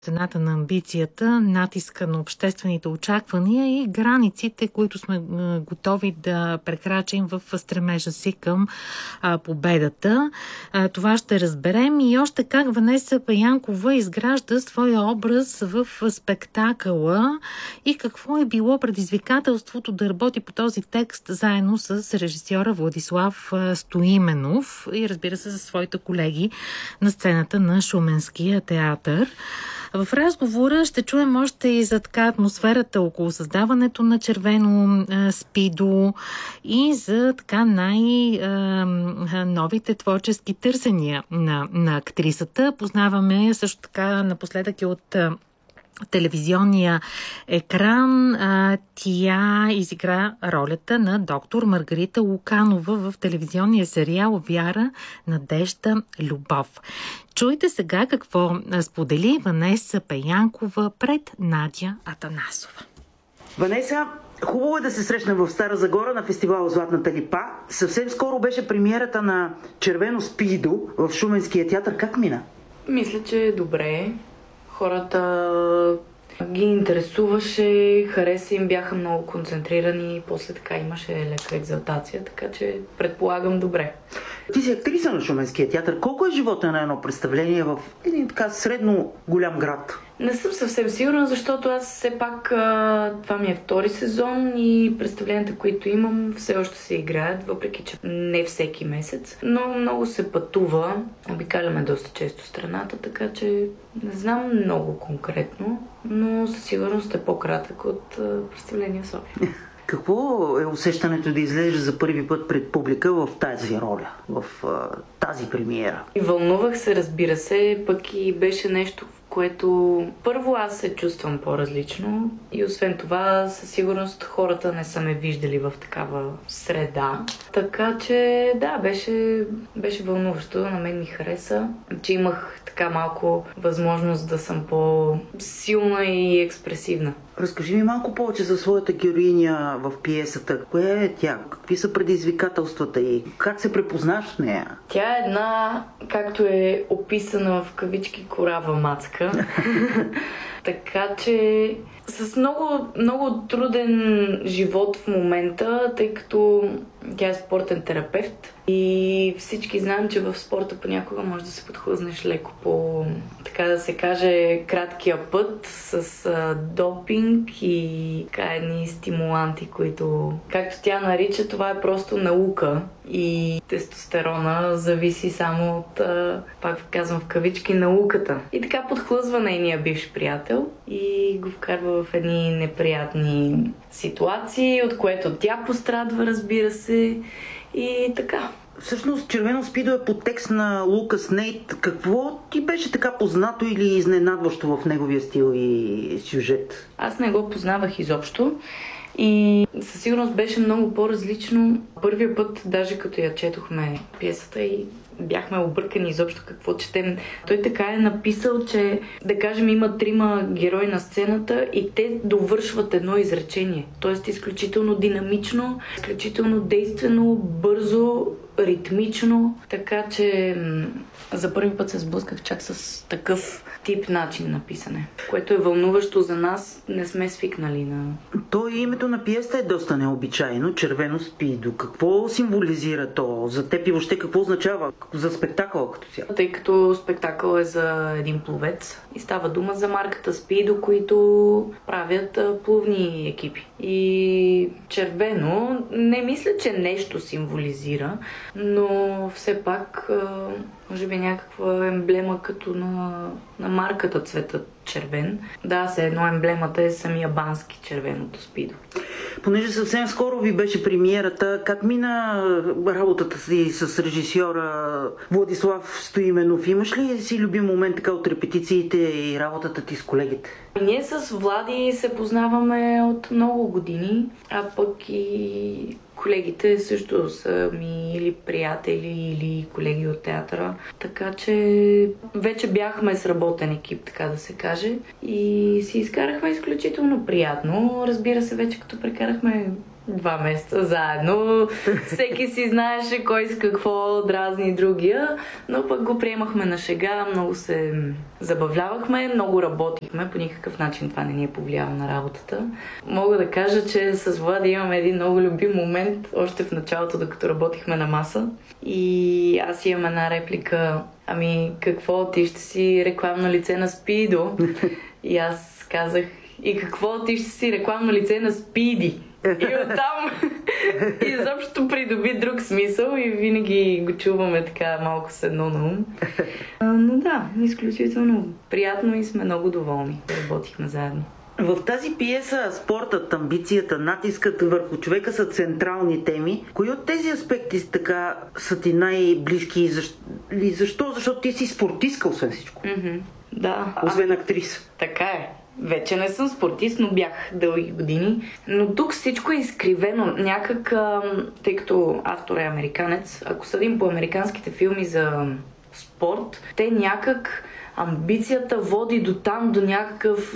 Цената на амбицията, натиска на обществените очаквания и границите, които сме готови да прекрачим в стремежа си към победата. Това ще разберем и още как Ванеса Пеянкова изгражда своя образ в спектакъла и какво е било предизвикателството да работи по този текст заедно с режисьора Владислав Стоименов и разбира се за своите колеги на сцената на Шуменския театър. В разговора ще чуем още и за така атмосферата около създаването на Червено спидо и за така най-новите творчески търсения на актрисата. Познаваме също така напоследък и от телевизионния екран. Тя изигра ролята на доктор Маргарита Луканова в телевизионния сериал Вяра, надежда, любов. Чуйте сега какво сподели Ванеса Пеянкова пред Надя Атанасова. Ванеса, хубаво е да се срещнем в Стара Загора на фестивала Златната липа. Съвсем скоро беше премиерата на Червено спидо в Шуменския театър. Как мина? Мисля, че е добре. Хората ги интересуваше, хареса им, бяха много концентрирани, после така имаше лека екзалтация, така че предполагам добре. Ти си актриса на Шуменския театър. Колко е живота на едно представление в един така средно голям град? Не съм съвсем сигурна, защото аз все пак това ми е втори сезон и представленията, които имам, все още се играят, въпреки че не всеки месец. Но много се пътува, обикаляме доста често страната, така че не знам много конкретно, но със сигурност е по-кратък от представление в София. Какво е усещането да излезеш за първи път пред публика в тази роля, в тази премиера? И вълнувах се, разбира се, пък и беше нещо, в което първо аз се чувствам по-различно и освен това със сигурност хората не са ме виждали в такава среда. Така че да, беше вълнуващо, на мен ми хареса, че имах така малко възможност да съм по-силна и експресивна. Разкажи ми малко повече за своята героиня в пиесата. Коя е тя? Какви са предизвикателствата и как се препознаш в нея? Тя е една, както е описана в кавички, корава мацка. Така че с много, много труден живот в момента, тъй като тя е спортен терапевт и всички знаем, че в спорта понякога може да се подхлъзнеш леко по, така да се каже, краткия път с допинг и така едни стимуланти, които, както тя нарича, това е просто наука и тестостерона зависи само от, пак казвам в кавички, науката. И така подхлъзва нейния бивш приятел и го вкарва в едни неприятни ситуации, от което тя пострадва, разбира се, и така. Всъщност Червено спидо е подтекст на Лукас Нейт. Какво ти беше така познато или изненадващо в неговия стил и сюжет? Аз не го познавах изобщо и със сигурност беше много по-различно. Първия път, даже като я четохме пиесата и бяхме объркани изобщо какво четем. Той така е написал, че, да кажем, има 3 герои на сцената и те довършват едно изречение. Тоест изключително динамично, изключително действено, бързо, ритмично. Така че за първи път се сблъсках чак с такъв тип начин на писане, което е вълнуващо за нас. Не сме свикнали на... То името на пиеста е доста необичайно. Червено спидо. Какво символизира то? За теб и въобще какво означава за спектакъла като цяло? Тъй като спектакъл е за един пловец и става дума за марката Спидо, които правят плувни екипи. И червено не мисля, че нещо символизира, но все пак може би някаква емблема като на марката цвета червен. Да, все едно емблемата е самия Бански червеното спидо. Понеже съвсем скоро ви беше премиерата, как мина работата си с режисьора Владислав Стоименов? Имаш ли си любим момент така от репетициите и работата ти с колегите? Ние с Влади се познаваме от много години, а пък и колегите също са ми или приятели, или колеги от театъра. Така че вече бяхме сработен екип, така да се каже. И си изкарахме изключително приятно. Разбира се, вече като прекарахме 2 месеца заедно. Всеки си знаеше кой с какво дразни другия, но пък го приемахме на шега, много се забавлявахме, много работихме, по никакъв начин това не ни е повлияло на работата. Мога да кажа, че с Влади имаме един много любим момент, още в началото, докато работихме на маса. И аз имам една реплика: ами какво, ти ще си рекламно лице на Спидо? И аз казах: и какво, ти ще си рекламно лице на Спиди? И оттам изобщо придоби друг смисъл и винаги го чуваме така малко с едно на ум. Но да, изключително приятно и сме много доволни да работихме заедно. В тази пиеса спортът, амбицията, натискът върху човека са централни теми. Кои от тези аспекти така са ти най-близки и защо? Защото ти си спортистка, освен всичко. Да. Освен актриса. Така е. Вече не съм спортист, но бях дълги години. Но тук всичко е изкривено. Някак, тъй като автор е американец, ако съдим по американските филми за спорт, те някак амбицията води до там, до някакъв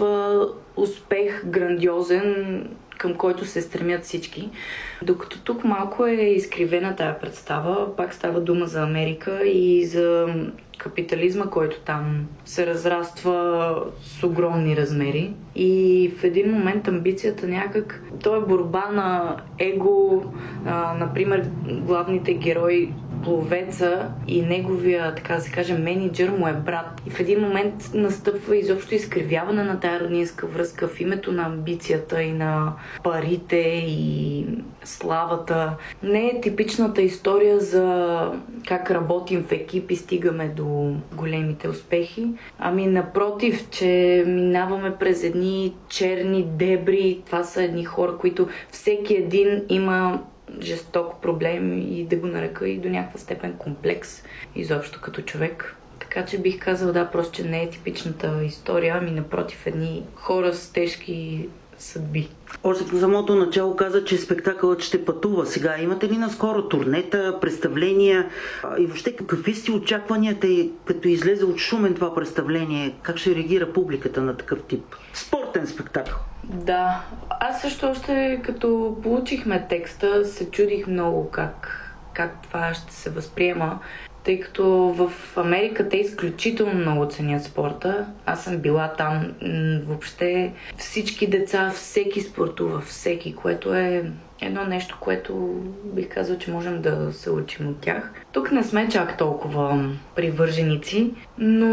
успех грандиозен, към който се стремят всички. Докато тук малко е изкривена тая представа, пак става дума за Америка и за капитализма, който там се разраства с огромни размери. И в един момент амбицията някак... То е борба на его, например, главните герои, пловеца и неговия, така да се каже, менеджер му е брат. И в един момент настъпва изобщо изкривяване на тая роднинска връзка в името на амбицията и на парите и славата. Не е типичната история за как работим в екип и стигаме до големите успехи. Ами напротив, че минаваме през едни черни дебри. Това са едни хора, които всеки един има жесток проблем и да го нарека и до някаква степен комплекс изобщо като човек. Така че бих казал, да, просто че не е типичната история, ами напротив едни хора с тежки съдби. Още в самото начало каза, че спектакълът ще пътува. Сега имате ли наскоро турнета, представления и въобще какви сте очакванията и като излезе от Шумен това представление? Как ще реагира публиката на такъв тип спортен спектакъл? Да, аз също още като получихме текста се чудих много как това ще се възприема, тъй като в Америка те изключително много ценят спорта. Аз съм била там. Въобще всички деца, всеки спортува, всеки, което е едно нещо, което бих казал, че можем да се учим от тях. Тук не сме чак толкова привърженици, но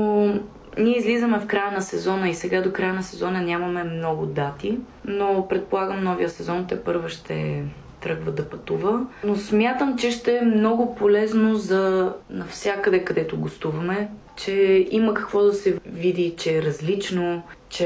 ние излизаме в края на сезона и сега до края на сезона нямаме много дати, но предполагам новия сезон тепърва ще тръгва да пътува. Но смятам, че ще е много полезно за навсякъде, където гостуваме, че има какво да се види, че е различно,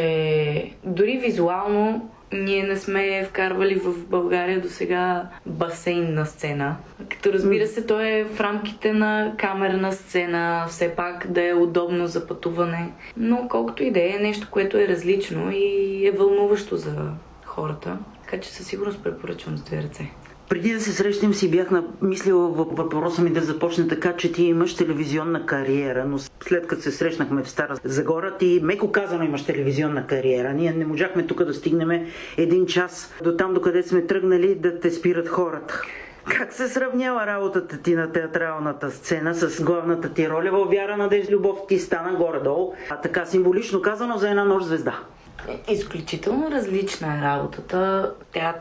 че дори визуално ние не сме вкарвали в България до сега басейнна сцена. Като разбира се, той е в рамките на камерна сцена, все пак да е удобно за пътуване. Но колкото и да е нещо, което е различно и е вълнуващо за хората. Така че със сигурност препоръчвам с 2 ръце. Преди да се срещнем си бях мислила въпроса ми да започне така, че ти имаш телевизионна кариера, но след като се срещнахме в Стара Загора, ти меко казано имаш телевизионна кариера. Ние не можахме тук да стигнем 1 час до там, докъде сме тръгнали да те спират хората. Как се сравнява работата ти на театралната сцена с главната ти роля във Вяра, надежда, любов? Ти стана горе-долу, така символично казано, за една нощ звезда. Изключително различна е работата.